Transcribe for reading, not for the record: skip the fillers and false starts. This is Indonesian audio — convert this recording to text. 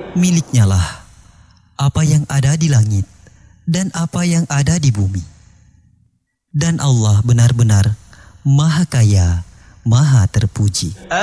Miliknya lah apa yang ada di langit dan apa yang ada di bumi. Dan Allah benar-benar Maha Kaya, Maha Terpuji.